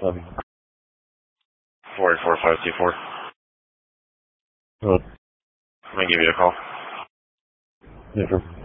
44524. Oh, I'm gonna give you a call. yeah, sure.